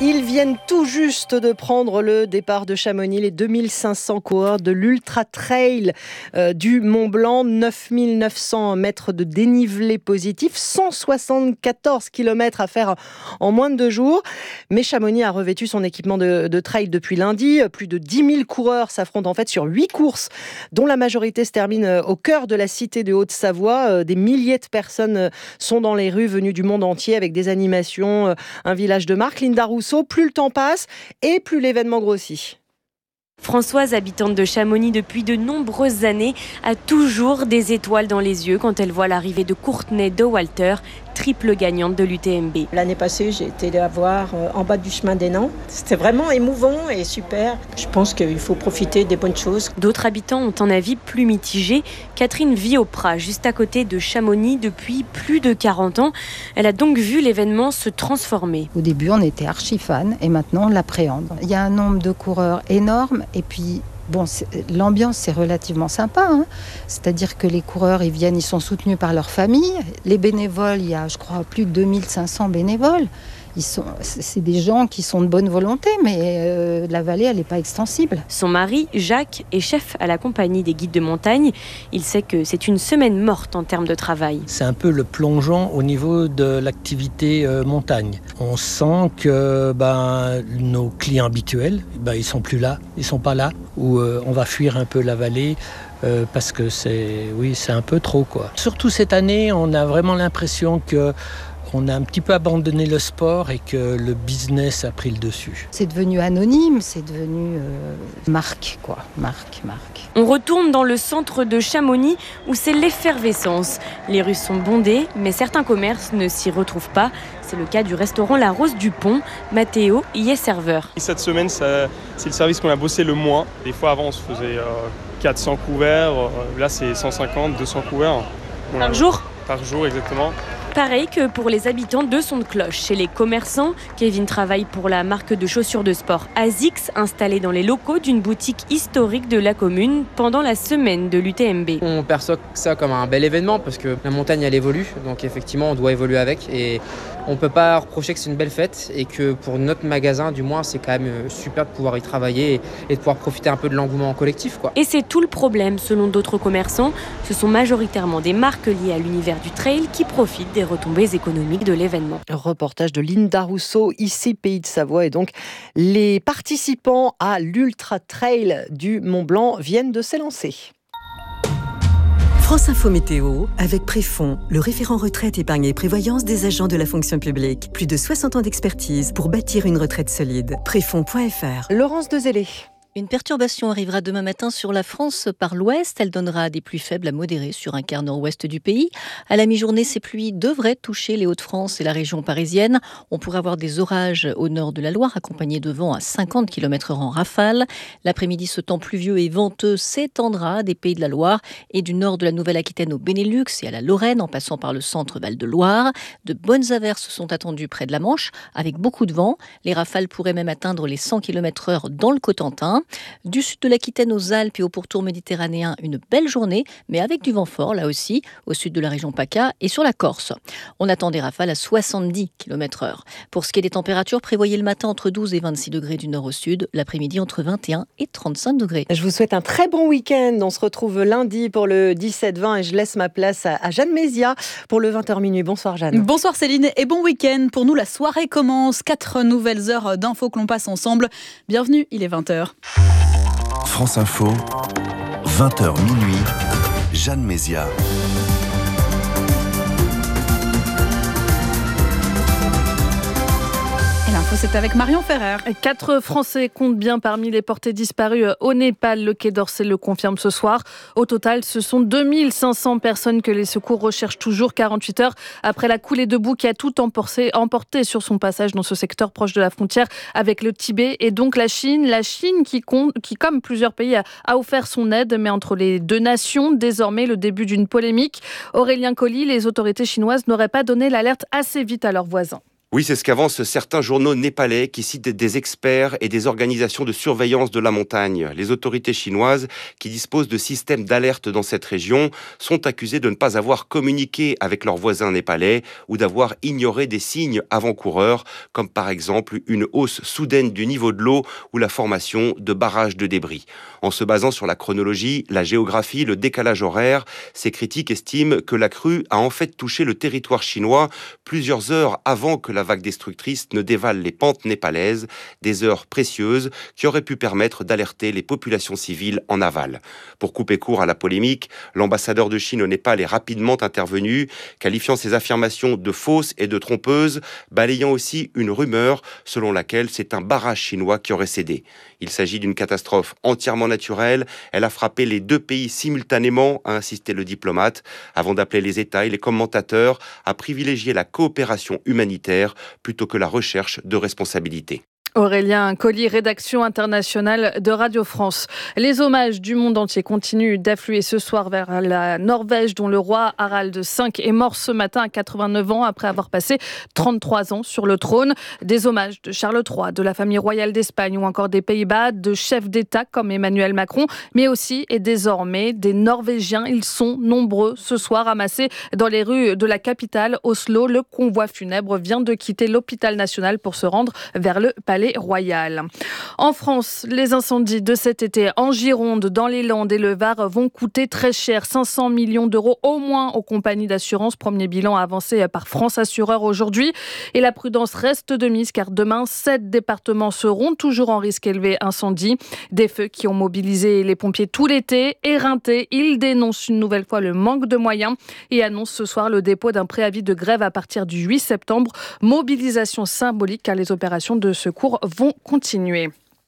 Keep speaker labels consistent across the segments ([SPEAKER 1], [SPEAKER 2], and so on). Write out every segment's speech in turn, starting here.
[SPEAKER 1] Ils viennent tout juste de prendre le départ de Chamonix, les 2500 coureurs de l'Ultra Trail du Mont Blanc, 9900 mètres de dénivelé positif, 174 km à faire en moins de 2 jours. Mais Chamonix a revêtu son équipement de trail depuis lundi. Plus de 10 000 coureurs s'affrontent en fait sur 8 courses, dont la majorité se termine au cœur de la cité de Haute-Savoie. Des milliers de personnes sont dans les rues venues du monde entier avec des animations, un village de marque. Linda Rousseau, plus le temps passe et plus l'événement grossit.
[SPEAKER 2] Françoise, habitante de Chamonix depuis de nombreuses années, a toujours des étoiles dans les yeux quand elle voit l'arrivée de Courtney Dauwalter, triple gagnante de l'UTMB.
[SPEAKER 3] L'année passée, j'ai été la voir en bas du chemin des Nants. C'était vraiment émouvant et super. Je pense qu'il faut profiter des bonnes choses.
[SPEAKER 2] D'autres habitants ont un avis plus mitigé. Catherine vit au Prat, juste à côté de Chamonix depuis plus de 40 ans. Elle a donc vu l'événement se transformer.
[SPEAKER 4] Au début, on était archi fans et maintenant on l'appréhende. Il y a un nombre de coureurs énorme et puis l'ambiance, c'est relativement sympa. C'est-à-dire que les coureurs, ils viennent, ils sont soutenus par leur famille. Les bénévoles, il y a, je crois, plus de 2500 bénévoles. C'est des gens qui sont de bonne volonté, mais la vallée, elle n'est pas extensible.
[SPEAKER 2] Son mari, Jacques, est chef à la compagnie des guides de montagne. Il sait que c'est une semaine morte en termes de travail.
[SPEAKER 5] C'est un peu le plongeon au niveau de l'activité montagne. On sent que nos clients habituels, ils ne sont plus là, ils ne sont pas là, où on va fuir un peu la vallée. Parce que c'est un peu trop, quoi. Surtout cette année, on a vraiment l'impression qu'on a un petit peu abandonné le sport et que le business a pris le dessus.
[SPEAKER 4] C'est devenu anonyme, c'est devenu marque, quoi. Marque.
[SPEAKER 2] On retourne dans le centre de Chamonix où c'est l'effervescence. Les rues sont bondées, mais certains commerces ne s'y retrouvent pas. C'est le cas du restaurant La Rose du Pont. Mathéo y est serveur.
[SPEAKER 6] Cette semaine, c'est le service qu'on a bossé le moins. Des fois, avant, on se faisait 400 couverts. Là, c'est 150, 200 couverts.
[SPEAKER 2] Par jour ?
[SPEAKER 6] Par jour, exactement.
[SPEAKER 2] Pareil que pour les habitants de Son de Cloche. Chez les commerçants, Kevin travaille pour la marque de chaussures de sport ASICS, installée dans les locaux d'une boutique historique de la commune pendant la semaine de l'UTMB.
[SPEAKER 7] On perçoit ça comme un bel événement parce que la montagne, elle évolue. Donc effectivement, on doit évoluer avec. Et on ne peut pas reprocher que c'est une belle fête et que pour notre magasin, du moins, c'est quand même super de pouvoir y travailler et de pouvoir profiter un peu de l'engouement collectif, quoi.
[SPEAKER 2] Et c'est tout le problème, selon d'autres commerçants. Ce sont majoritairement des marques liées à l'univers du trail qui profitent des retombées économiques de l'événement.
[SPEAKER 1] Reportage de Linda Rousseau, ici Pays de Savoie. Et donc, les participants à l'Ultra Trail du Mont Blanc viennent de s'élancer.
[SPEAKER 8] France Info Météo, avec Préfond, le référent retraite, épargne et prévoyance des agents de la fonction publique. Plus de 60 ans d'expertise pour bâtir une retraite solide. Préfond.fr.
[SPEAKER 1] Laurence Dezellé.
[SPEAKER 9] Une perturbation arrivera demain matin sur la France par l'ouest. Elle donnera des pluies faibles à modérées sur un quart nord-ouest du pays. À la mi-journée, ces pluies devraient toucher les Hauts-de-France et la région parisienne. On pourrait avoir des orages au nord de la Loire, accompagnés de vents à 50 km/h en rafale. L'après-midi, ce temps pluvieux et venteux s'étendra des Pays de la Loire et du nord de la Nouvelle-Aquitaine au Benelux et à la Lorraine, en passant par le centre Val-de-Loire. De bonnes averses sont attendues près de la Manche, avec beaucoup de vent. Les rafales pourraient même atteindre les 100 km/h dans le Cotentin. Du sud de l'Aquitaine aux Alpes et au pourtour méditerranéen, une belle journée, mais avec du vent fort, là aussi, au sud de la région PACA et sur la Corse. On attend des rafales à 70 km/h. Pour ce qui est des températures, prévoyez le matin entre 12 et 26 degrés du nord au sud, l'après-midi entre 21 et 35 degrés.
[SPEAKER 1] Je vous souhaite un très bon week-end. On se retrouve lundi pour le 17-20 et je laisse ma place à Jeanne Mézia pour le 20h minuit. Bonsoir Jeanne.
[SPEAKER 10] Bonsoir Céline et bon week-end. Pour nous, la soirée commence. 4 nouvelles heures d'infos que l'on passe ensemble. Bienvenue, il est 20h.
[SPEAKER 11] France Info, 20h minuit, Jeanne Mézia.
[SPEAKER 10] L'info, c'est avec Marion Ferrer.
[SPEAKER 12] 4 Français comptent bien parmi les portés disparus au Népal. Le Quai d'Orsay le confirme ce soir. Au total, ce sont 2500 personnes que les secours recherchent toujours 48 heures après la coulée de boue qui a tout emporté sur son passage dans ce secteur proche de la frontière avec le Tibet et donc la Chine. La Chine qui, comme plusieurs pays, a offert son aide, mais entre les deux nations, désormais le début d'une polémique. Aurélien Colli, les autorités chinoises n'auraient pas donné l'alerte assez vite à leurs voisins.
[SPEAKER 13] Oui, c'est ce qu'avancent certains journaux népalais qui citent des experts et des organisations de surveillance de la montagne. Les autorités chinoises, qui disposent de systèmes d'alerte dans cette région, sont accusées de ne pas avoir communiqué avec leurs voisins népalais ou d'avoir ignoré des signes avant-coureurs, comme par exemple une hausse soudaine du niveau de l'eau ou la formation de barrages de débris. En se basant sur la chronologie, la géographie, le décalage horaire, ces critiques estiment que la crue a en fait touché le territoire chinois plusieurs heures avant que la vague destructrice ne dévale les pentes népalaises, des heures précieuses qui auraient pu permettre d'alerter les populations civiles en aval. Pour couper court à la polémique, l'ambassadeur de Chine au Népal est rapidement intervenu, qualifiant ces affirmations de fausses et de trompeuses, balayant aussi une rumeur selon laquelle c'est un barrage chinois qui aurait cédé. Il s'agit d'une catastrophe entièrement naturelle. Elle a frappé les deux pays simultanément, a insisté le diplomate, avant d'appeler les États et les commentateurs à privilégier la coopération humanitaire plutôt que la recherche de responsabilité.
[SPEAKER 12] Aurélien Colli, rédaction internationale de Radio France. Les hommages du monde entier continuent d'affluer ce soir vers la Norvège, dont le roi Harald V est mort ce matin à 89 ans après avoir passé 33 ans sur le trône. Des hommages de Charles III, de la famille royale d'Espagne ou encore des Pays-Bas, de chefs d'État comme Emmanuel Macron, mais aussi et désormais des Norvégiens. Ils sont nombreux ce soir amassés dans les rues de la capitale, Oslo. Le convoi funèbre vient de quitter l'hôpital national pour se rendre vers le palais royal. En France, les incendies de cet été en Gironde, dans les Landes et le Var vont coûter très cher, 500 millions d'euros au moins aux compagnies d'assurance. Premier bilan avancé par France Assureur aujourd'hui. Et la prudence reste de mise car demain, 7 départements seront toujours en risque élevé incendie. Des feux qui ont mobilisé les pompiers tout l'été. Éreintés, ils dénoncent une nouvelle fois le manque de moyens et annoncent ce soir le dépôt d'un préavis de grève à partir du 8 septembre. Mobilisation symbolique car les opérations de secours vont continuer.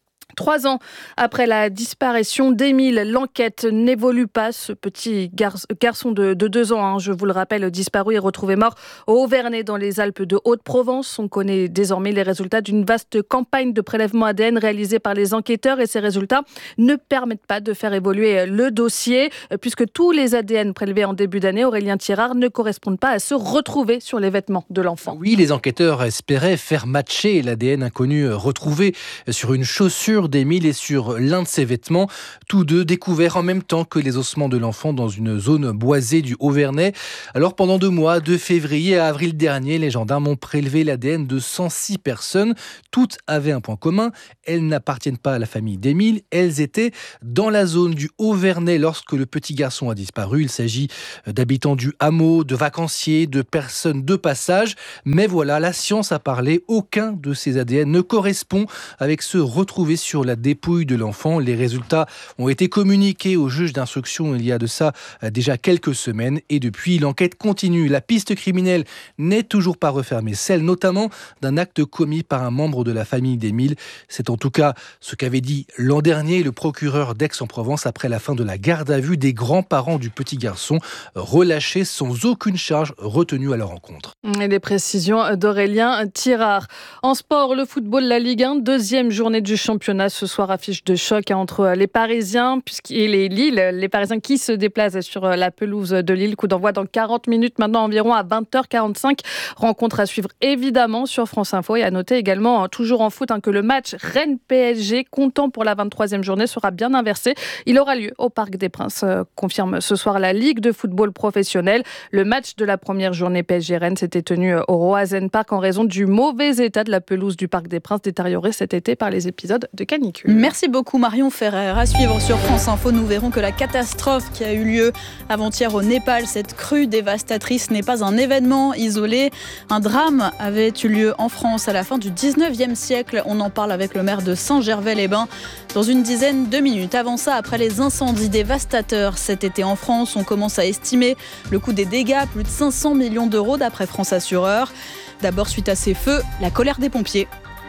[SPEAKER 12] 3 ans après la disparition d'Émile, l'enquête n'évolue pas. Ce petit garçon de 2 ans, je vous le rappelle, disparu et retrouvé mort au Auvernais dans les Alpes de Haute-Provence. On connaît désormais les résultats d'une vaste campagne de prélèvement ADN réalisée par les enquêteurs et ces résultats ne permettent pas de faire évoluer le dossier puisque tous les ADN prélevés en début d'année, Aurélien Thirard, ne correspondent pas à ceux retrouvés sur les vêtements de l'enfant.
[SPEAKER 14] Oui, les enquêteurs espéraient faire matcher l'ADN inconnu retrouvé sur une chaussure d'Émile et sur l'un de ses vêtements, tous deux découverts en même temps que les ossements de l'enfant dans une zone boisée du Auvernais. Alors pendant 2 mois, de février à avril dernier, les gendarmes ont prélevé l'ADN de 106 personnes. Toutes avaient un point commun, elles n'appartiennent pas à la famille d'Émile, elles étaient dans la zone du Auvernais lorsque le petit garçon a disparu. Il s'agit d'habitants du hameau, de vacanciers, de personnes de passage. Mais voilà, la science a parlé, aucun de ces ADN ne correspond avec ceux retrouvés sur la dépouille de l'enfant. Les résultats ont été communiqués au juge d'instruction il y a de ça déjà quelques semaines et depuis l'enquête continue. La piste criminelle n'est toujours pas refermée, celle notamment d'un acte commis par un membre de la famille d'Émile. C'est en tout cas ce qu'avait dit l'an dernier le procureur d'Aix-en-Provence après la fin de la garde à vue des grands-parents du petit garçon relâchés sans aucune charge retenue à leur encontre.
[SPEAKER 12] Et les précisions d'Aurélien Thirard. En sport, le football, la Ligue 1, 2e journée du championnat. Ce soir, affiche de choc entre les Parisiens et les Parisiens qui se déplacent sur la pelouse de Lille. Coup d'envoi dans 40 minutes maintenant environ à 20h45. Rencontre à suivre évidemment sur France Info et à noter également, toujours en foot, que le match Rennes-PSG comptant pour la 23e journée sera bien inversé. Il aura lieu au Parc des Princes, confirme ce soir la Ligue de football professionnel. Le match de la première journée PSG-Rennes s'était tenu au Roazen Park en raison du mauvais état de la pelouse du Parc des Princes détériorée cet été par les épisodes de canicule.
[SPEAKER 10] Merci beaucoup Marion Ferrer. À suivre sur France Info, nous verrons que la catastrophe qui a eu lieu avant-hier au Népal, cette crue dévastatrice, n'est pas un événement isolé. Un drame avait eu lieu en France à la fin du 19e siècle. On en parle avec le maire de Saint-Gervais-les-Bains dans une dizaine de minutes. Avant ça, après les incendies dévastateurs cet été en France, on commence à estimer le coût des dégâts, plus de 500 millions d'euros d'après France Assureur. D'abord, suite à ces feux, la colère des pompiers.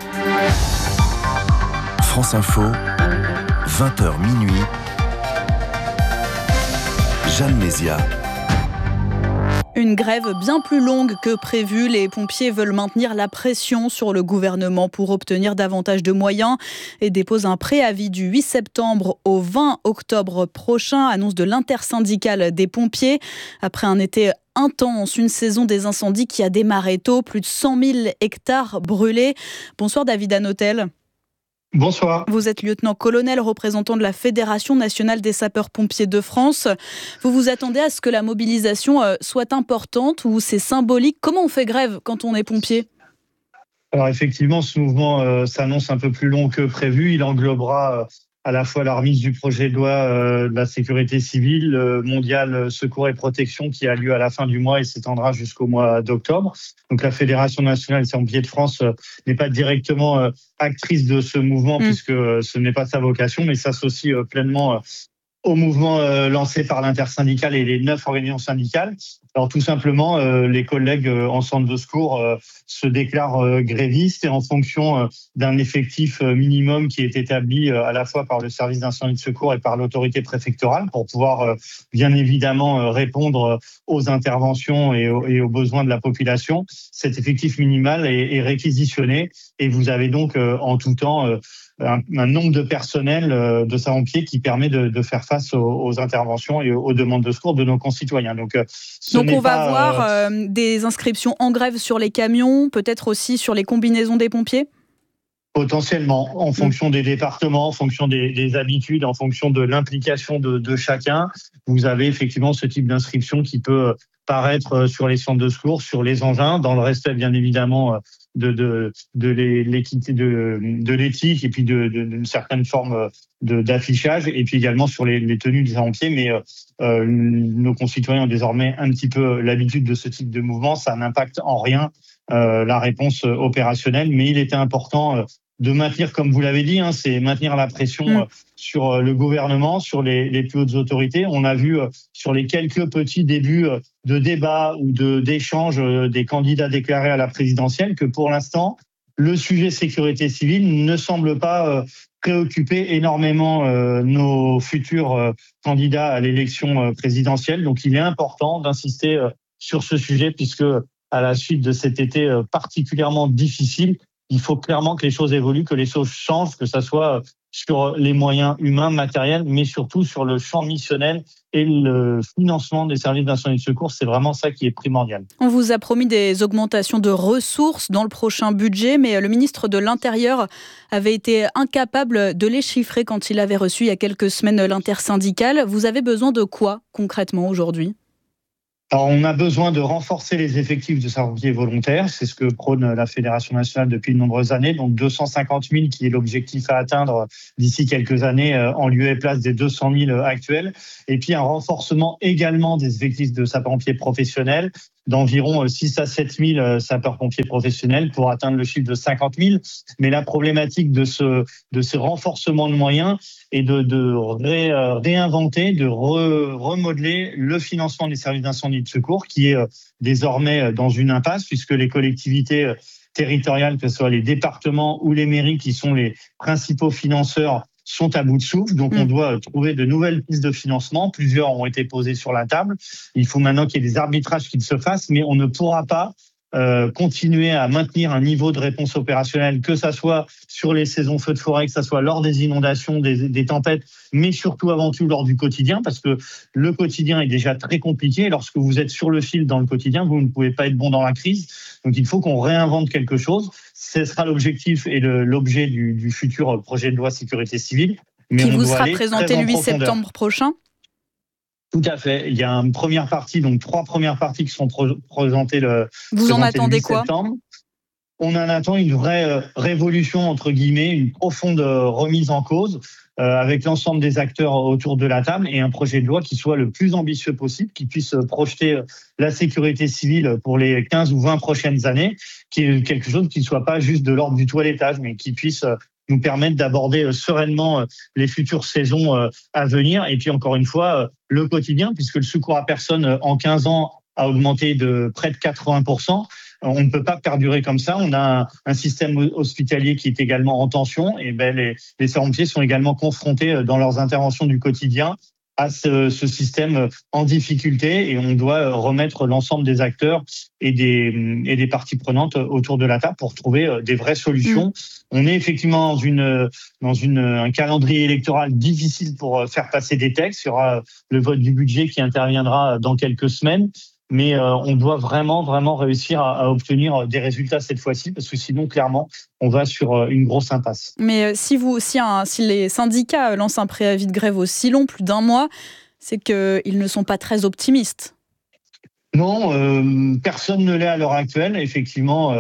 [SPEAKER 11] France Info, 20h minuit. Jeanne Mézia.
[SPEAKER 10] Une grève bien plus longue que prévu. Les pompiers veulent maintenir la pression sur le gouvernement pour obtenir davantage de moyens et déposent un préavis du 8 septembre au 20 octobre prochain, annonce de l'intersyndicale des pompiers. Après un été intense, une saison des incendies qui a démarré tôt, plus de 100 000 hectares brûlés. Bonsoir David Hanotel.
[SPEAKER 15] Bonsoir.
[SPEAKER 10] Vous êtes lieutenant-colonel représentant de la Fédération nationale des sapeurs-pompiers de France. Vous vous attendez à ce que la mobilisation soit importante ou c'est symbolique? Comment on fait grève quand on est pompier?
[SPEAKER 15] Alors effectivement, ce mouvement s'annonce un peu plus long que prévu. Il englobera à la fois la remise du projet de loi de la sécurité civile, mondial secours et protection qui a lieu à la fin du mois et s'étendra jusqu'au mois d'octobre. Donc la Fédération nationale des sapeurs-pompiers de France n'est pas directement actrice de ce mouvement puisque ce n'est pas sa vocation, mais s'associe pleinement au mouvement lancé par l'intersyndicale et les 9 organisations syndicales. Alors tout simplement, les collègues en centre de secours se déclarent grévistes et en fonction d'un effectif minimum qui est établi à la fois par le service d'incendie de secours et par l'autorité préfectorale pour pouvoir bien évidemment répondre aux interventions et aux besoins de la population. Cet effectif minimal est réquisitionné et vous avez donc en tout temps un nombre de personnel de sapeurs-pompiers qui permet de faire face aux interventions et aux demandes de secours de nos concitoyens. Donc
[SPEAKER 10] on va avoir des inscriptions en grève sur les camions, peut-être aussi sur les combinaisons des pompiers ?
[SPEAKER 15] Potentiellement, en fonction des départements, en fonction des habitudes, en fonction de l'implication de chacun, vous avez effectivement ce type d'inscription qui peut paraître sur les centres de secours, sur les engins, dans le respect bien évidemment de l'équité, de l'éthique et puis d'une certaine forme d'affichage, et puis également sur les tenues des sapeurs-pompiers. Mais nos concitoyens ont désormais un petit peu l'habitude de ce type de mouvement. Ça n'impacte en rien la réponse opérationnelle, mais il était important de maintenir, comme vous l'avez dit, c'est maintenir la pression sur le gouvernement, sur les plus hautes autorités. On a vu sur les quelques petits débuts de débat ou d'échanges des candidats déclarés à la présidentielle que pour l'instant, le sujet sécurité civile ne semble pas préoccuper énormément nos futurs candidats à l'élection présidentielle. Donc il est important d'insister sur ce sujet puisque à la suite de cet été particulièrement difficile, il faut clairement que les choses évoluent, que les choses changent, que ça soit sur les moyens humains, matériels, mais surtout sur le champ missionnel et le financement des services d'incendie de secours. C'est vraiment ça qui est primordial.
[SPEAKER 10] On vous a promis des augmentations de ressources dans le prochain budget, mais le ministre de l'Intérieur avait été incapable de les chiffrer quand il avait reçu il y a quelques semaines l'intersyndicale. Vous avez besoin de quoi concrètement aujourd'hui ?
[SPEAKER 15] Alors, on a besoin de renforcer les effectifs de sapeurs-pompiers volontaires. C'est ce que prône la Fédération nationale depuis de nombreuses années. Donc, 250 000 qui est l'objectif à atteindre d'ici quelques années en lieu et place des 200 000 actuels. Et puis, un renforcement également des effectifs de sapeurs-pompiers professionnels d'environ 6 à 7 000 sapeurs-pompiers professionnels pour atteindre le chiffre de 50 000. Mais la problématique de ce renforcement de moyens est de réinventer, de remodeler le financement des services d'incendie de secours qui est désormais dans une impasse puisque les collectivités territoriales, que ce soit les départements ou les mairies qui sont les principaux financeurs, sont à bout de souffle. Donc, on doit trouver de nouvelles pistes de financement. Plusieurs ont été posées sur la table. Il faut maintenant qu'il y ait des arbitrages qui se fassent, mais on ne pourra pas continuer à maintenir un niveau de réponse opérationnelle, que ça soit sur les saisons feux de forêt, que ça soit lors des inondations, des tempêtes, mais surtout avant tout lors du quotidien, parce que le quotidien est déjà très compliqué. Lorsque vous êtes sur le fil dans le quotidien, vous ne pouvez pas être bon dans la crise. Donc, il faut qu'on réinvente quelque chose. Ce sera l'objectif et l'objet du futur projet de loi sécurité civile.
[SPEAKER 10] Mais qui vous sera présenté le 8 septembre prochain ?
[SPEAKER 15] Tout à fait. Il y a une première partie, donc 3 premières parties qui sont présentées
[SPEAKER 10] Vous en attendez quoi ?
[SPEAKER 15] On en attend une vraie révolution, entre guillemets, une profonde remise en cause avec l'ensemble des acteurs autour de la table et un projet de loi qui soit le plus ambitieux possible, qui puisse projeter la sécurité civile pour les 15 ou 20 prochaines années, qui est quelque chose qui ne soit pas juste de l'ordre du toilettage, mais qui puisse nous permettre d'aborder sereinement les futures saisons à venir. Et puis encore une fois, le quotidien, puisque le secours à personne en 15 ans a augmenté de près de 80%. On ne peut pas perdurer comme ça. On a un système hospitalier qui est également en tension. Et les sapeurs-pompiers sont également confrontés dans leurs interventions du quotidien à ce système en difficulté et on doit remettre l'ensemble des acteurs et des parties prenantes autour de la table pour trouver des vraies solutions. On est effectivement dans un calendrier électoral difficile pour faire passer des textes. Il y aura le vote du budget qui interviendra dans quelques semaines. mais on doit vraiment réussir à obtenir des résultats cette fois-ci, parce que sinon, clairement, on va sur une grosse impasse.
[SPEAKER 10] Mais si les syndicats lancent un préavis de grève aussi long, plus d'1 mois, c'est qu'ils ne sont pas très optimistes.
[SPEAKER 15] Non, personne ne l'est à l'heure actuelle. Effectivement,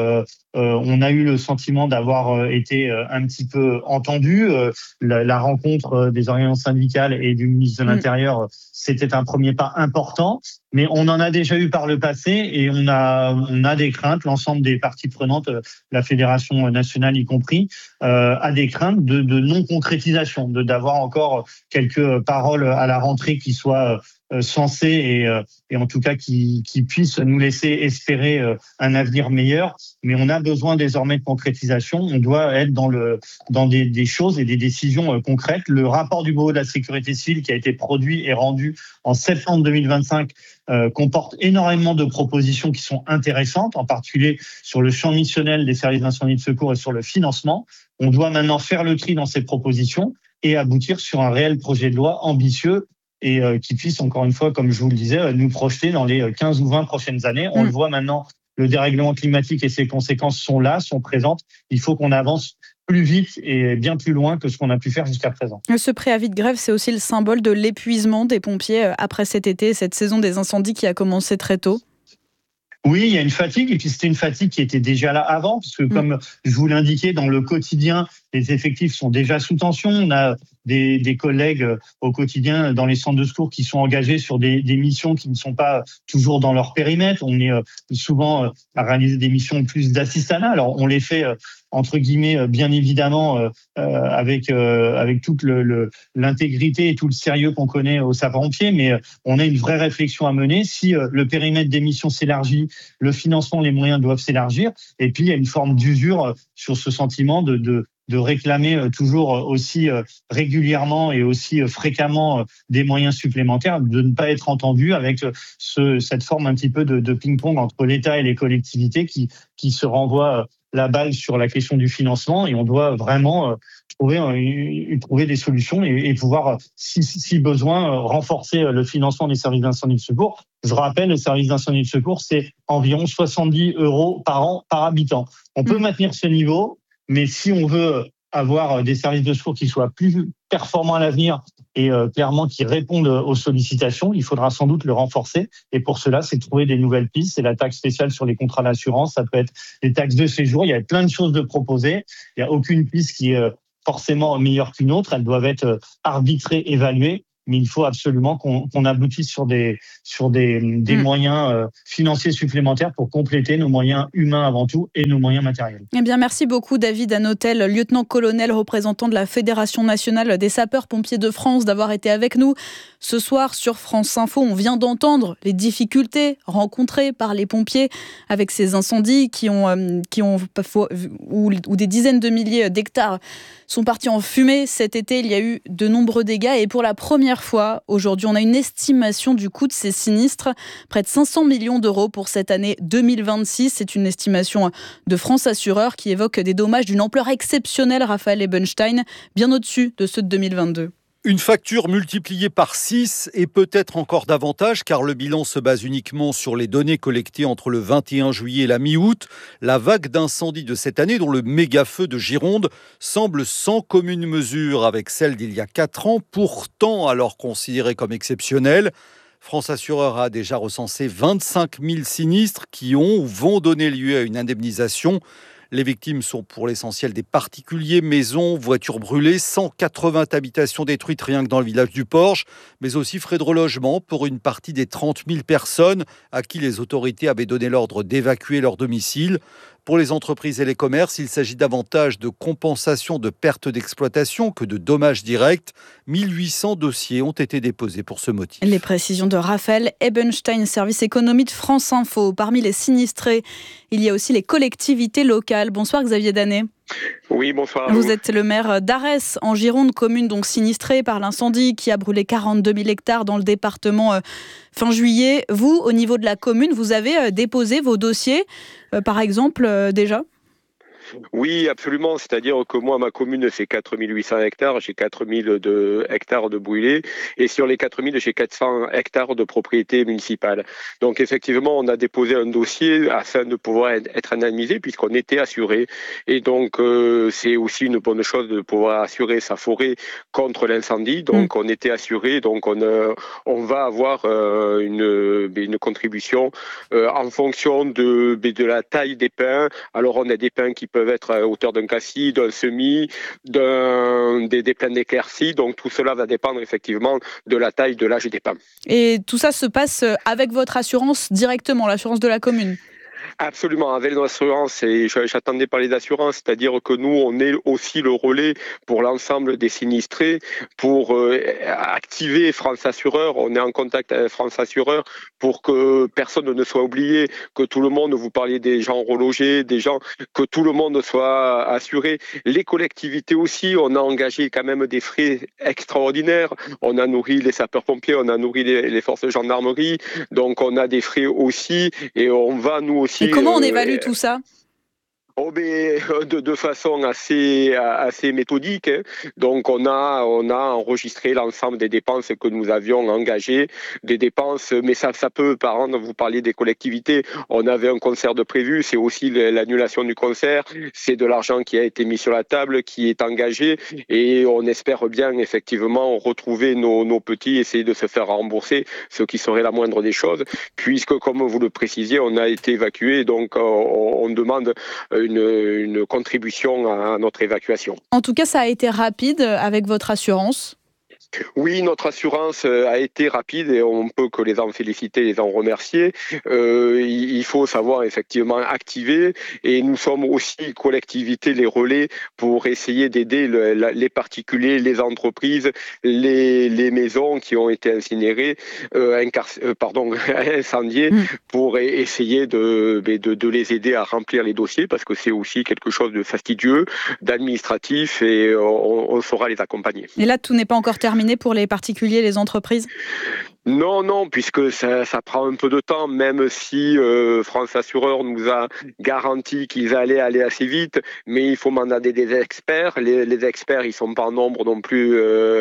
[SPEAKER 15] on a eu le sentiment d'avoir été un petit peu entendu. La rencontre des organisations syndicales et du ministre de l'Intérieur, c'était un premier pas important. Mais on en a déjà eu par le passé et on a des craintes. L'ensemble des parties prenantes, la Fédération nationale y compris, a des craintes de non-concrétisation, d'avoir encore quelques paroles à la rentrée qui soient sensées et en tout cas qui puissent nous laisser espérer un avenir meilleur. Mais on a besoin désormais de concrétisation. On doit être dans des choses et des décisions concrètes. Le rapport du Bureau de la sécurité civile qui a été produit et rendu en septembre 2025 comporte énormément de propositions qui sont intéressantes, en particulier sur le champ missionnel des services d'incendie et de secours et sur le financement. On doit maintenant faire le tri dans ces propositions et aboutir sur un réel projet de loi ambitieux et qui puisse, encore une fois, comme je vous le disais, nous projeter dans les 15 ou 20 prochaines années. On le voit maintenant, le dérèglement climatique et ses conséquences sont là, sont présentes. Il faut qu'on avance plus vite et bien plus loin que ce qu'on a pu faire jusqu'à présent.
[SPEAKER 10] Ce préavis de grève, c'est aussi le symbole de l'épuisement des pompiers après cet été, cette saison des incendies qui a commencé très tôt.
[SPEAKER 15] Oui, il y a une fatigue, et puis c'était une fatigue qui était déjà là avant, parce que comme je vous l'indiquais, dans le quotidien, les effectifs sont déjà sous tension. On a des collègues au quotidien dans les centres de secours qui sont engagés sur des missions qui ne sont pas toujours dans leur périmètre. On est souvent à réaliser des missions plus d'assistanat. Alors on les fait entre guillemets bien évidemment avec toute l'intégrité et tout le sérieux qu'on connaît aux sapeurs-pompiers, mais on a une vraie réflexion à mener. Si le périmètre des missions s'élargit, le financement, les moyens doivent s'élargir. Et puis il y a une forme d'usure sur ce sentiment de réclamer toujours aussi régulièrement et aussi fréquemment des moyens supplémentaires, de ne pas être entendu avec cette forme un petit peu de ping-pong entre l'État et les collectivités qui se renvoient la balle sur la question du financement, et on doit vraiment trouver des solutions et pouvoir, si besoin, renforcer le financement des services d'incendie de secours. Je rappelle, le service d'incendie de secours, c'est environ 70 € par an par habitant. On peut maintenir ce niveau, mais si on veut avoir des services de secours qui soient plus performants à l'avenir et clairement qui répondent aux sollicitations, il faudra sans doute le renforcer. Et pour cela, c'est trouver des nouvelles pistes. C'est la taxe spéciale sur les contrats d'assurance, ça peut être les taxes de séjour. Il y a plein de choses de proposer. Il n'y a aucune piste qui est forcément meilleure qu'une autre. Elles doivent être arbitrées, évaluées. Mais il faut absolument qu'on aboutisse sur des moyens financiers supplémentaires pour compléter nos moyens humains avant tout et nos moyens matériels.
[SPEAKER 10] Eh bien, merci beaucoup David Hanotel, lieutenant-colonel représentant de la Fédération nationale des sapeurs-pompiers de France, d'avoir été avec nous ce soir sur France Info. On vient d'entendre les difficultés rencontrées par les pompiers avec ces incendies où des dizaines de milliers d'hectares sont partis en fumée. Cet été, il y a eu de nombreux dégâts et pour la première fois, aujourd'hui, on a une estimation du coût de ces sinistres. Près de 500 millions d'euros pour cette année 2026. C'est une estimation de France Assureur qui évoque des dommages d'une ampleur exceptionnelle, Raphaël Ebenstein, bien au-dessus de ceux de 2022.
[SPEAKER 16] Une facture multipliée par 6 et peut-être encore davantage car le bilan se base uniquement sur les données collectées entre le 21 juillet et la mi-août. La vague d'incendies de cette année, dont le méga-feu de Gironde, semble sans commune mesure avec celle d'il y a 4 ans, pourtant alors considérée comme exceptionnelle. France Assureur a déjà recensé 25 000 sinistres qui ont ou vont donner lieu à une indemnisation. Les victimes sont pour l'essentiel des particuliers, maisons, voitures brûlées, 180 habitations détruites rien que dans le village du Porche, mais aussi frais de relogement pour une partie des 30 000 personnes à qui les autorités avaient donné l'ordre d'évacuer leur domicile. Pour les entreprises et les commerces, il s'agit davantage de compensation de pertes d'exploitation que de dommages directs. 1800 dossiers ont été déposés pour ce motif.
[SPEAKER 10] Les précisions de Raphaël Ebenstein, service économie de France Info. Parmi les sinistrés, il y a aussi les collectivités locales. Bonsoir Xavier Danet.
[SPEAKER 17] Oui, bonsoir.
[SPEAKER 10] Vous êtes le maire d'Arès, en Gironde, commune donc sinistrée par l'incendie qui a brûlé 42 000 hectares dans le département fin juillet. Vous, au niveau de la commune, vous avez déposé vos dossiers, par exemple, déjà ?
[SPEAKER 17] Oui, absolument. C'est-à-dire que moi, ma commune, c'est 4800 hectares. J'ai 4000 hectares de brûlés. Et sur les 4000, j'ai 400 hectares de propriété municipale. Donc, effectivement, on a déposé un dossier afin de pouvoir être indemnisé puisqu'on était assuré. Et donc, c'est aussi une bonne chose de pouvoir assurer sa forêt contre l'incendie. Donc, on était assuré. Donc, on va avoir une contribution en fonction de la taille des pins. Alors, on a des pins qui peuvent être à hauteur d'un cassis, d'un semis, des pins d'éclaircie. Donc, tout cela va dépendre effectivement de la taille, de l'âge des pins.
[SPEAKER 10] Et tout ça se passe avec votre assurance directement, l'assurance de la commune?
[SPEAKER 17] Absolument, avec l'assurance, et j'attendais parler d'assurance, c'est-à-dire que nous, on est aussi le relais pour l'ensemble des sinistrés, pour activer France Assureur. On est en contact avec France Assureur pour que personne ne soit oublié, que tout le monde, vous parliez des gens relogés, que tout le monde soit assuré. Les collectivités aussi, on a engagé quand même des frais extraordinaires. On a nourri les sapeurs-pompiers, on a nourri les forces de gendarmerie, donc on a des frais aussi, et on va nous aussi.
[SPEAKER 10] Et comment on évalue tout ça ?
[SPEAKER 17] De façon assez méthodique. Donc on a enregistré l'ensemble des dépenses que nous avions engagées, des dépenses, mais ça peut, par exemple, vous parliez des collectivités, on avait un concert de prévu, c'est aussi l'annulation du concert, c'est de l'argent qui a été mis sur la table, qui est engagé, et on espère bien effectivement retrouver nos petits, essayer de se faire rembourser, ce qui serait la moindre des choses, puisque comme vous le précisiez, on a été évacué, donc on demande une contribution à notre évacuation.
[SPEAKER 10] En tout cas, ça a été rapide avec votre assurance.
[SPEAKER 17] Oui, notre assurance a été rapide et on peut que les en féliciter, les en remercier. Il faut savoir effectivement activer, et nous sommes aussi collectivité, les relais, pour essayer d'aider les particuliers, les entreprises, les maisons qui ont été incinérées, incendiées, pour essayer de les aider à remplir les dossiers, parce que c'est aussi quelque chose de fastidieux, d'administratif, et on saura les accompagner.
[SPEAKER 10] Et là, tout n'est pas encore terminé pour les particuliers, les entreprises ?
[SPEAKER 17] Non, puisque ça prend un peu de temps, même si France Assureur nous a garanti qu'ils allaient aller assez vite, mais il faut mandater des experts. Les experts, ils sont pas en nombre non plus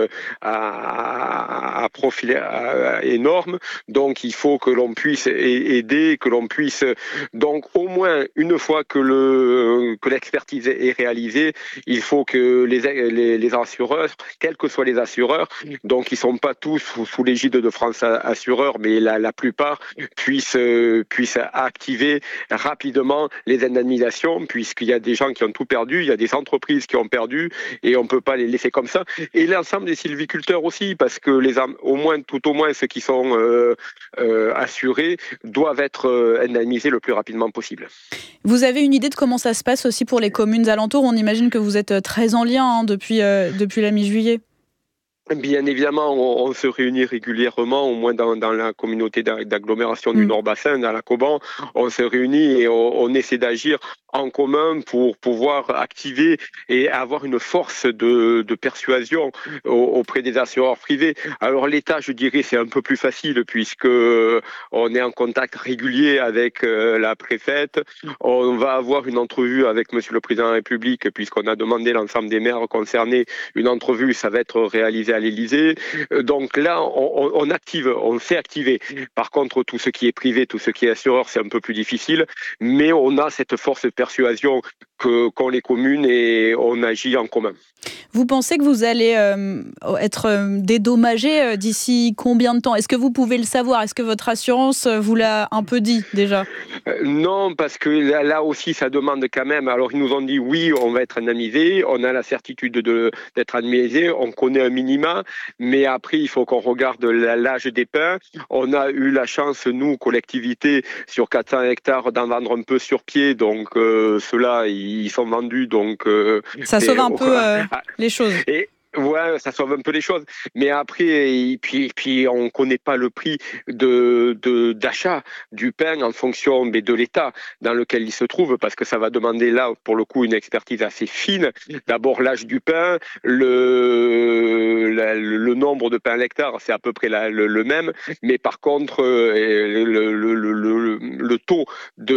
[SPEAKER 17] à profil énorme, donc il faut que l'on puisse aider, que l'on puisse, donc au moins une fois que l'expertise est réalisée, il faut que les assureurs, quels que soient les assureurs, donc ils sont pas tous sous l'égide de France Assureur, mais la plupart puissent activer rapidement les indemnisations, puisqu'il y a des gens qui ont tout perdu, il y a des entreprises qui ont perdu, et on ne peut pas les laisser comme ça. Et l'ensemble des sylviculteurs aussi, parce que tout au moins ceux qui sont assurés doivent être indemnisés le plus rapidement possible.
[SPEAKER 10] Vous avez une idée de comment ça se passe aussi pour les communes alentours ? On imagine que vous êtes très en lien depuis la mi-juillet.
[SPEAKER 17] Bien évidemment, on se réunit régulièrement, au moins dans la communauté d'agglomération du Nord-Bassin, dans la Coban. On se réunit et on essaie d'agir en commun pour pouvoir activer et avoir une force de persuasion auprès des assureurs privés. Alors l'État, je dirais, c'est un peu plus facile puisque on est en contact régulier avec la préfète. On va avoir une entrevue avec Monsieur le Président de la République puisqu'on a demandé l'ensemble des maires concernés. Une entrevue, ça va être réalisé à l'Élysée. Donc là, on active, on sait activer. Par contre, tout ce qui est privé, tout ce qui est assureur, c'est un peu plus difficile. Mais on a cette force de persuasion qu'ont les communes et on agit en commun.
[SPEAKER 10] Vous pensez que vous allez être dédommagé d'ici combien de temps ? Est-ce que vous pouvez le savoir ? Est-ce que votre assurance vous l'a un peu dit déjà ?
[SPEAKER 17] Non, parce que là aussi, ça demande quand même. Alors, ils nous ont dit oui, on va être indemnisé. On a la certitude d'être indemnisé. On connaît un minima. Mais après, il faut qu'on regarde l'âge des pins. On a eu la chance, nous, collectivité, sur 400 hectares, d'en vendre un peu sur pied. Donc, ceux-là, ils sont vendus. Donc,
[SPEAKER 10] ça sauve un peu les choses.
[SPEAKER 17] Ouais, ça sauve un peu les choses. Mais après, et puis on connaît pas le prix d'achat du pain en fonction de l'état dans lequel il se trouve, parce que ça va demander là, pour le coup, une expertise assez fine. D'abord, l'âge du pain, le nombre de pains à l'hectare, c'est à peu près le même. Mais par contre, le taux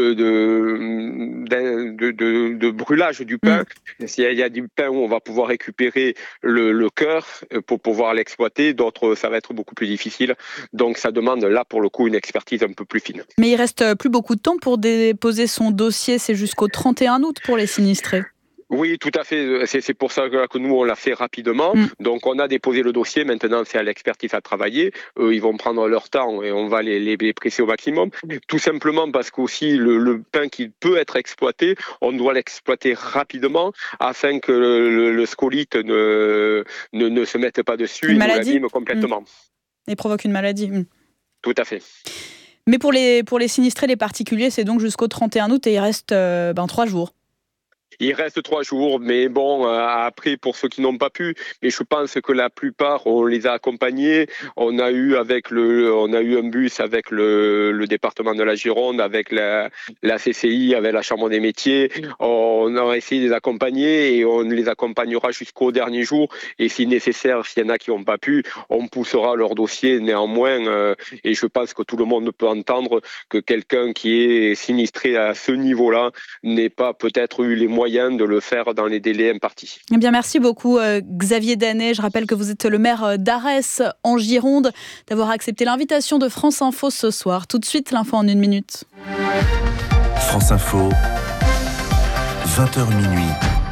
[SPEAKER 17] de brûlage du pain, s'il y a du pain où on va pouvoir récupérer le cœur pour pouvoir l'exploiter, d'autres ça va être beaucoup plus difficile, donc ça demande là pour le coup une expertise un peu plus fine.
[SPEAKER 10] Mais il reste plus beaucoup de temps pour déposer son dossier, c'est jusqu'au 31 août pour les sinistrés.
[SPEAKER 17] Oui, tout à fait. C'est pour ça que nous, on l'a fait rapidement. Donc, on a déposé le dossier. Maintenant, c'est à l'expertise à travailler. Eux, ils vont prendre leur temps et on va les presser au maximum. Tout simplement parce qu'aussi, le pain qui peut être exploité, on doit l'exploiter rapidement afin que le scolite ne se mette pas dessus et nous l'abîme complètement.
[SPEAKER 10] Et provoque une maladie.
[SPEAKER 17] Tout à fait.
[SPEAKER 10] Mais pour les sinistrés, les particuliers, c'est donc jusqu'au 31 août et il reste 3 jours.
[SPEAKER 17] Il reste 3 jours, mais bon, après, pour ceux qui n'ont pas pu, mais je pense que la plupart, on les a accompagnés. On a eu un bus avec le département de la Gironde, avec la CCI, avec la Chambre des métiers. On a essayé de les accompagner et on les accompagnera jusqu'au dernier jour. Et si nécessaire, s'il y en a qui n'ont pas pu, on poussera leur dossier néanmoins. Et je pense que tout le monde peut entendre que quelqu'un qui est sinistré à ce niveau-là n'ait pas peut-être eu les moyens de le faire dans les délais impartis.
[SPEAKER 10] Eh bien, merci beaucoup Xavier Danet. Je rappelle que vous êtes le maire d'Arès en Gironde, d'avoir accepté l'invitation de France Info ce soir. Tout de suite, l'info en 1 minute.
[SPEAKER 11] France Info, 20h minuit.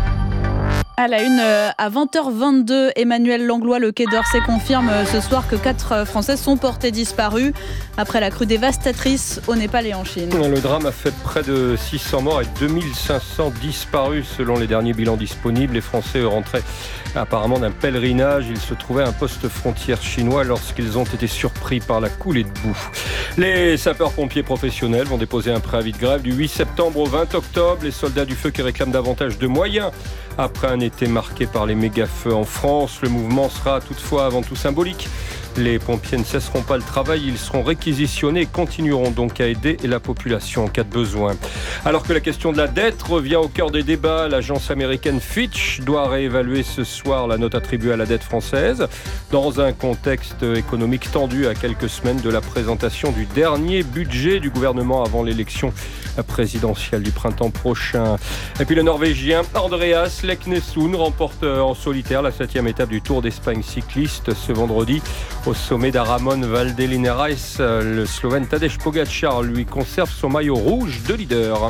[SPEAKER 10] À la une, à 20h22, Emmanuel Langlois, le Quai d'Orsay, confirme ce soir que 4 Français sont portés disparus après la crue dévastatrice au Népal et en Chine.
[SPEAKER 18] Le drame a fait près de 600 morts et 2500 disparus selon les derniers bilans disponibles. Les Français rentraient apparemment d'un pèlerinage. Ils se trouvaient à un poste frontière chinois lorsqu'ils ont été surpris par la coulée de boue. Les sapeurs-pompiers professionnels vont déposer un préavis de grève du 8 septembre au 20 octobre. Les soldats du feu qui réclament davantage de moyens après un été marqué par les méga-feux en France. Le mouvement sera toutefois avant tout symbolique. Les pompiers ne cesseront pas le travail, ils seront réquisitionnés et continueront donc à aider la population en cas de besoin. Alors que la question de la dette revient au cœur des débats, l'agence américaine Fitch doit réévaluer ce soir la note attribuée à la dette française dans un contexte économique tendu à quelques semaines de la présentation du dernier budget du gouvernement avant l'élection présidentielle du printemps prochain. Et puis le Norvégien Andreas Leknesund remporte en solitaire la 7e étape du Tour d'Espagne cycliste ce vendredi. Au sommet d'Aramon Valdelinares, le Slovène Tadej Pogačar lui conserve son maillot rouge de leader.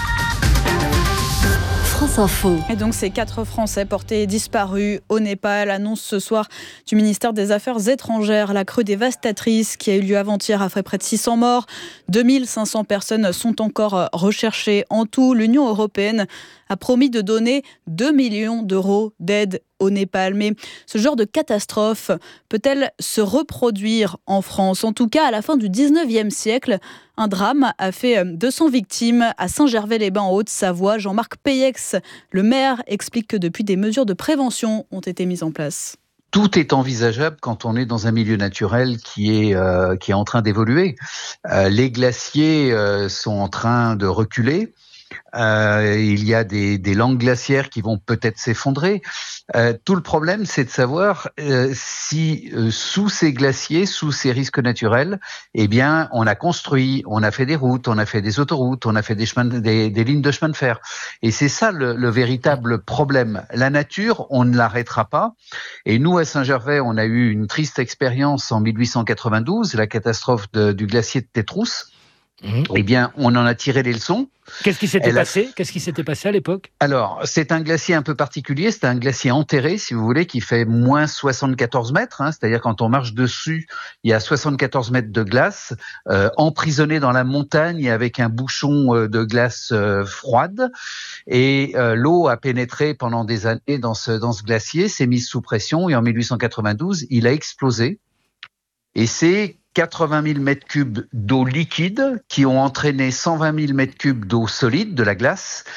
[SPEAKER 10] France Info. Et donc ces 4 Français portés disparus au Népal, annonce ce soir du ministère des Affaires étrangères. La crue dévastatrice qui a eu lieu avant-hier a fait près de 600 morts. 2500 personnes sont encore recherchées. En tout, l'Union européenne a promis de donner 2 millions d'euros d'aide au Népal. Mais ce genre de catastrophe peut-elle se reproduire en France ? En tout cas, à la fin du 19e siècle, un drame a fait 200 victimes à Saint-Gervais-les-Bains en Haute-Savoie. Jean-Marc Peyex, le maire, explique que depuis des mesures de prévention ont été mises en place.
[SPEAKER 19] Tout est envisageable quand on est dans un milieu naturel qui est en train d'évoluer. Les glaciers sont en train de reculer. Il y a des langues glaciaires qui vont peut-être s'effondrer. Tout le problème, c'est de savoir si sous ces glaciers, sous ces risques naturels, eh bien, on a construit, on a fait des routes, on a fait des autoroutes, on a fait des lignes de chemin de fer. Et c'est ça le véritable problème. La nature, on ne l'arrêtera pas. Et nous, à Saint-Gervais, on a eu une triste expérience en 1892, la catastrophe du glacier de Tétrousse. Eh bien, on en a tiré les leçons.
[SPEAKER 20] Qu'est-ce qui s'était passé ? Qu'est-ce qui s'était passé à l'époque ?
[SPEAKER 19] Alors, c'est un glacier un peu particulier. C'est un glacier enterré, si vous voulez, qui fait moins 74 mètres. C'est-à-dire, quand on marche dessus, il y a 74 mètres de glace, emprisonné dans la montagne avec un bouchon de glace froide. Et l'eau a pénétré pendant des années dans ce glacier, s'est mise sous pression. Et en 1892, il a explosé. Et c'est 80 000 mètres cubes d'eau liquide qui ont entraîné 120 000 mètres cubes d'eau solide, de la glace,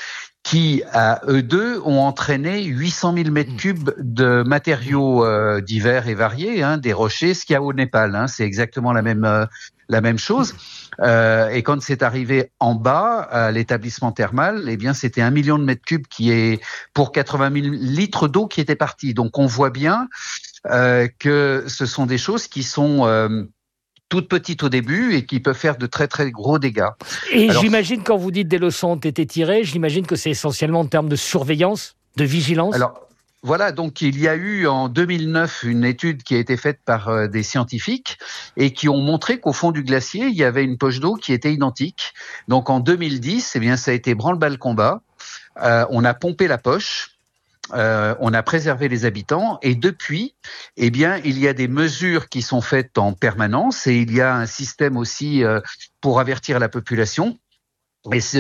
[SPEAKER 19] qui, à eux deux, ont entraîné 800 000 mètres cubes de matériaux divers et variés, des rochers, ce qu'il y a au Népal. C'est exactement la même chose. Et quand c'est arrivé en bas, à l'établissement thermal, eh bien, c'était 1 million de mètres cubes qui est pour 80 000 litres d'eau qui étaient partis. Donc, on voit bien que ce sont des choses qui sont toutes petites au début et qui peuvent faire de très très gros dégâts.
[SPEAKER 20] Et j'imagine, quand vous dites des leçons ont été tirées, j'imagine que c'est essentiellement en termes de surveillance, de vigilance.
[SPEAKER 19] Alors, voilà, donc il y a eu en 2009 une étude qui a été faite par des scientifiques et qui ont montré qu'au fond du glacier, il y avait une poche d'eau qui était identique. Donc en 2010, eh bien, ça a été branle-bas combat. On a pompé la poche. On a préservé les habitants et depuis, eh bien, il y a des mesures qui sont faites en permanence et il y a un système aussi pour avertir la population. Et ce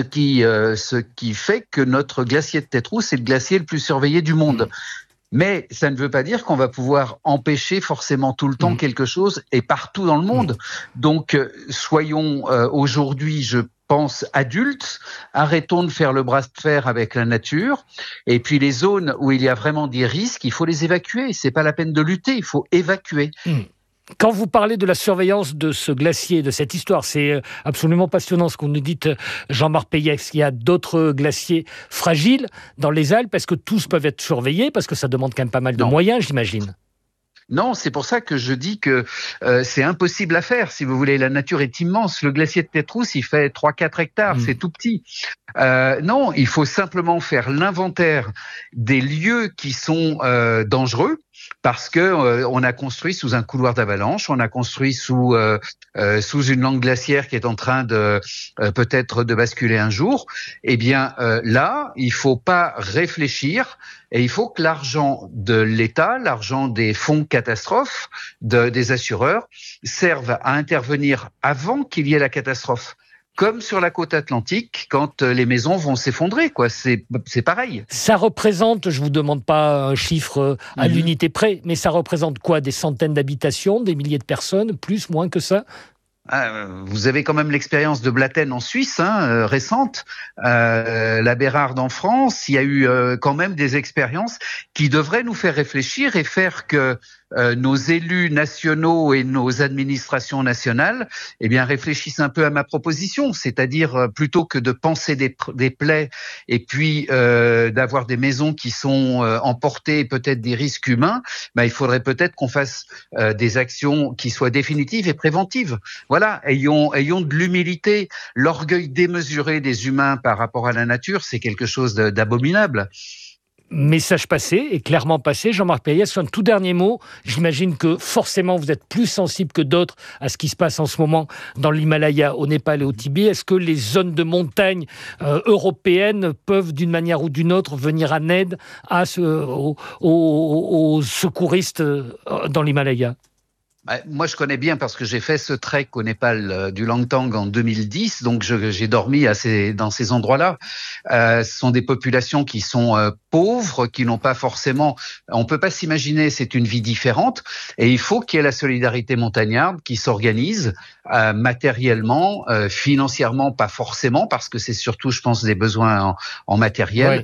[SPEAKER 19] qui fait que notre glacier de Tête-Rousse est le glacier le plus surveillé du monde. Mais ça ne veut pas dire qu'on va pouvoir empêcher forcément tout le temps quelque chose et partout dans le monde. Donc, soyons aujourd'hui, je pense, adultes, arrêtons de faire le bras de fer avec la nature. Et puis les zones où il y a vraiment des risques, il faut les évacuer. C'est pas la peine de lutter, il faut évacuer.
[SPEAKER 20] Quand vous parlez de la surveillance de ce glacier, de cette histoire, c'est absolument passionnant ce qu'on nous dit, Jean-Marc Payès. Il y a d'autres glaciers fragiles dans les Alpes. Est-ce que tous peuvent être surveillés? Parce que ça demande quand même pas mal de moyens, j'imagine.
[SPEAKER 19] Non, c'est pour ça que je dis que c'est impossible à faire. Si vous voulez, la nature est immense. Le glacier de Tête-Rousse, il fait 3-4 hectares, c'est tout petit. Non, il faut simplement faire l'inventaire des lieux qui sont dangereux. Parce que on a construit sous un couloir d'avalanche, on a construit sous une langue glaciaire qui est en train de peut-être de basculer un jour. Eh bien là, il faut pas réfléchir et il faut que l'argent de l'État, l'argent des fonds catastrophes, des assureurs, serve à intervenir avant qu'il y ait la catastrophe. Comme sur la côte atlantique, quand les maisons vont s'effondrer, quoi. C'est pareil.
[SPEAKER 20] Ça représente, je vous demande pas un chiffre à l'unité près, mais ça représente quoi? Des centaines d'habitations, des milliers de personnes, plus, moins que ça?
[SPEAKER 19] Vous avez quand même l'expérience de Blatten en Suisse, récente, la Bérarde en France. Il y a eu quand même des expériences qui devraient nous faire réfléchir et faire que nos élus nationaux et nos administrations nationales, eh bien, réfléchissent un peu à ma proposition, c'est-à-dire plutôt que de penser des plaies et puis d'avoir des maisons qui sont emportées, peut-être des risques humains, il faudrait peut-être qu'on fasse des actions qui soient définitives et préventives. Voilà, ayons de l'humilité. L'orgueil démesuré des humains par rapport à la nature, c'est quelque chose d'abominable.
[SPEAKER 20] Message passé, et clairement passé. Jean-Marc Payès, un tout dernier mot. J'imagine que forcément vous êtes plus sensible que d'autres à ce qui se passe en ce moment dans l'Himalaya, au Népal et au Tibet. Est-ce que les zones de montagne européennes peuvent d'une manière ou d'une autre venir en aide aux secouristes dans l'Himalaya ?
[SPEAKER 19] Moi, je connais bien parce que j'ai fait ce trek au Népal du Langtang en 2010, donc j'ai dormi dans ces endroits-là. Ce sont des populations qui sont pauvres, qui n'ont pas forcément... On peut pas s'imaginer, c'est une vie différente, et il faut qu'il y ait la solidarité montagnarde qui s'organise matériellement, financièrement, pas forcément, parce que c'est surtout, je pense, des besoins en matériel,